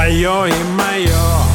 твое и мое.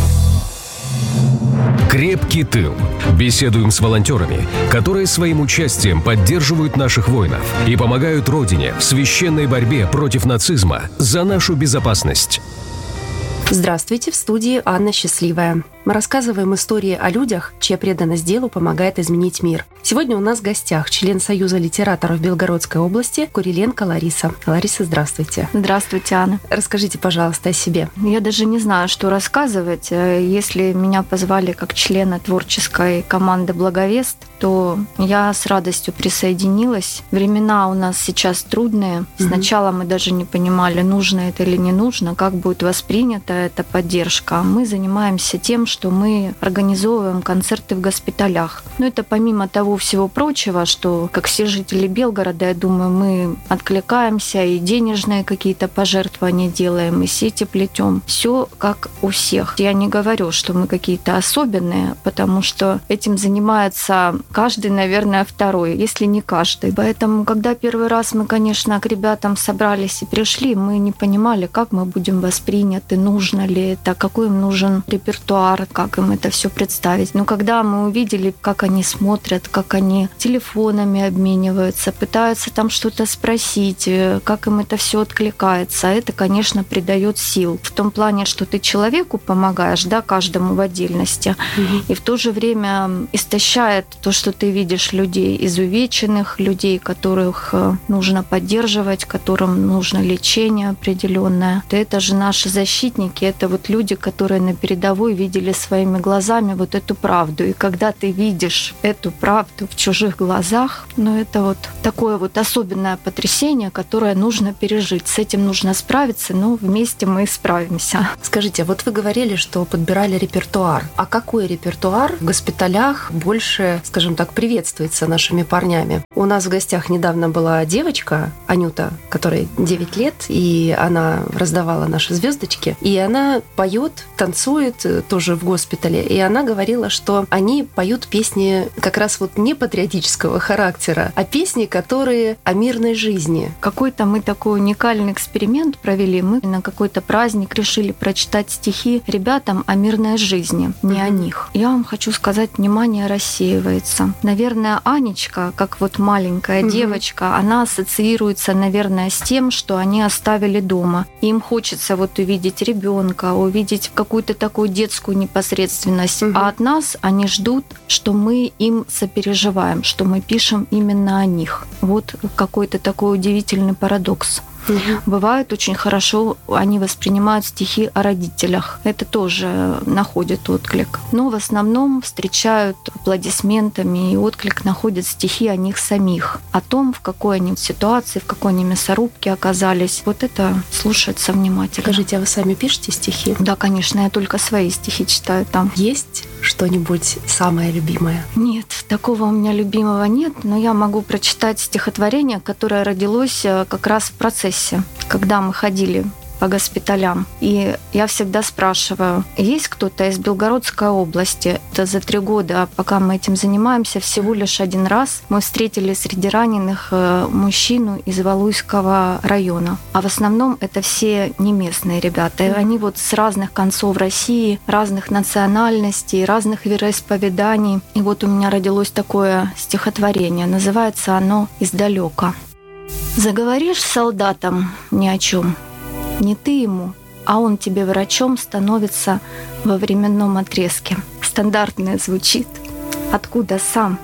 Крепкий тыл. Беседуем с волонтерами, которые своим участием поддерживают наших воинов и помогают Родине в священной борьбе против нацизма за нашу безопасность. Здравствуйте, в студии Анна Счастливая. Мы рассказываем истории о людях, чья преданность делу помогает изменить мир. Сегодня у нас в гостях член Союза литераторов Белгородской области Куриленко Лариса. Лариса, здравствуйте. Здравствуйте, Анна. Расскажите, пожалуйста, о себе. Я даже не знаю, что рассказывать. Если меня позвали как члена творческой команды «Благовест», то я с радостью присоединилась. Времена у нас сейчас трудные. Сначала мы даже не понимали, нужно это или не нужно, как будет воспринята эта поддержка. Мы занимаемся тем, что мы организовываем концерты в госпиталях. Но это помимо того всего прочего, что, как все жители Белгорода, я думаю, мы откликаемся и денежные какие-то пожертвования делаем, и сети плетем. Все как у всех. Я не говорю, что мы какие-то особенные, потому что этим занимается каждый, наверное, второй, если не каждый. Поэтому, когда первый раз мы, конечно, к ребятам собрались и пришли, мы не понимали, как мы будем восприняты, нужно ли это, какой им нужен репертуар, как им это все представить. Но когда мы увидели, как они смотрят, как они телефонами обмениваются, пытаются там что-то спросить, как им это все откликается, это, конечно, придает сил. В том плане, что ты человеку помогаешь, да, каждому в отдельности, и в то же время истощает то, что ты видишь людей изувеченных, людей, которых нужно поддерживать, которым нужно лечение определенное. Это же наши защитники, это вот люди, которые на передовой видели своими глазами вот эту правду. И когда ты видишь эту правду в чужих глазах, это вот такое вот особенное потрясение, которое нужно пережить. С этим нужно справиться, но вместе мы справимся. Скажите, вот вы говорили, что подбирали репертуар. А какой репертуар в госпиталях больше, скажем так, приветствуется нашими парнями? У нас в гостях недавно была девочка, Анюта, которой 9 лет, и она раздавала наши звездочки, и она поет, танцует тоже в госпитале, и она говорила, что они поют песни как раз вот не патриотического характера, а песни, которые о мирной жизни. Какой-то мы такой уникальный эксперимент провели. Мы на какой-то праздник решили прочитать стихи ребятам о мирной жизни, не о них. Я вам хочу сказать, внимание рассеивается. Наверное, Анечка, как вот маленькая девочка, она ассоциируется, наверное, с тем, что они оставили дома. Им хочется вот увидеть ребенка, увидеть какую-то такую детскую непосредственность. А от нас они ждут, что мы им сопереживаем, что мы пишем именно о них. Вот какой-то такой удивительный парадокс. Бывает очень хорошо, они воспринимают стихи о родителях. Это тоже находит отклик. Но в основном встречают аплодисментами, и отклик находят стихи о них самих. О том, в какой они ситуации, в какой они мясорубке оказались. Вот это слушается внимательно. Скажите, а вы сами пишете стихи? Да, конечно, я только свои стихи читаю там. Есть что-нибудь самое любимое? Нет, такого у меня любимого нет, но я могу прочитать стихотворение, которое родилось как раз в процессе, когда мы ходили по госпиталям. И я всегда спрашиваю, есть кто-то из Белгородской области? Это за 3 года, пока мы этим занимаемся, всего лишь один раз мы встретили среди раненых мужчину из Валуйского района. А в основном это все не местные ребята. И они вот с разных концов России, разных национальностей, разных вероисповеданий. И вот у меня родилось такое стихотворение. Называется оно «Издалека». Заговоришь с солдатом ни о чем, не ты ему, а он тебе врачом становится во временном отрезке. Стандартное звучит. Откуда сам?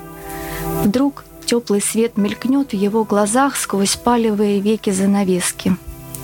Вдруг теплый свет мелькнет в его глазах сквозь палевые веки занавески.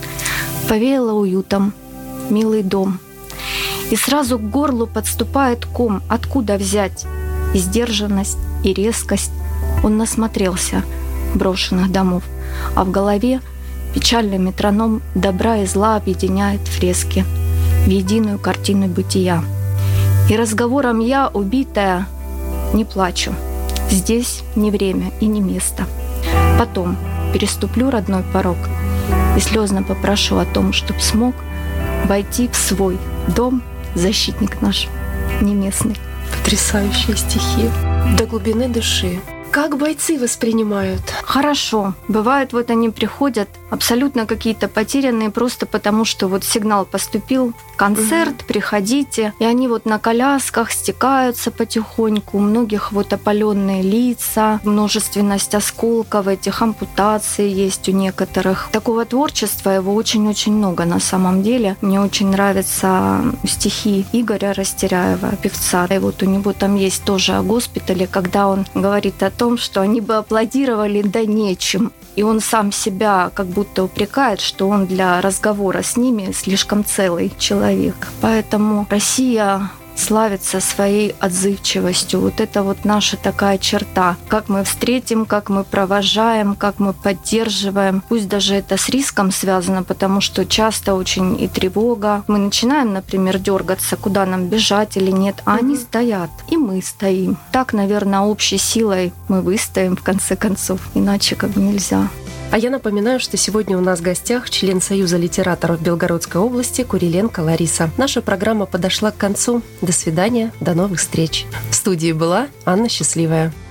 Повеяло уютом, милый дом. И сразу к горлу подступает ком. Откуда взять и сдержанность, и резкость? Он насмотрелся брошенных домов, а в голове печальный метроном добра и зла объединяет фрески в единую картину бытия. И разговором я, убитая, не плачу. Здесь не время и не место. Потом переступлю родной порог и слезно попрошу о том, чтоб смог войти в свой дом защитник наш не местный. Потрясающие стихи. До глубины души. Как бойцы воспринимают? Хорошо. Бывает, вот они приходят абсолютно какие-то потерянные просто потому, что вот сигнал поступил, концерт, приходите. И они вот на колясках стекаются потихоньку. У многих вот опаленные лица, множественность осколков этих, ампутаций есть у некоторых. Такого творчества его очень-очень много на самом деле. Мне очень нравятся стихи Игоря Растеряева, певца. И вот у него там есть тоже о госпитале, когда он говорит о том, что они бы аплодировали, да нечем. И он сам себя как будто упрекает, что он для разговора с ними слишком целый человек. Поэтому Россия славится своей отзывчивостью. Вот это вот наша такая черта. Как мы встретим, как мы провожаем, как мы поддерживаем. Пусть даже это с риском связано, потому что часто очень и тревога. Мы начинаем, например, дергаться, куда нам бежать или нет, а они стоят, и мы стоим. Так, наверное, общей силой мы выстоим в конце концов. Иначе как бы нельзя. А я напоминаю, что сегодня у нас в гостях член Союза литераторов Белгородской области Куриленко Лариса. Наша программа подошла к концу. До свидания, до новых встреч. В студии была Анна Счастливая.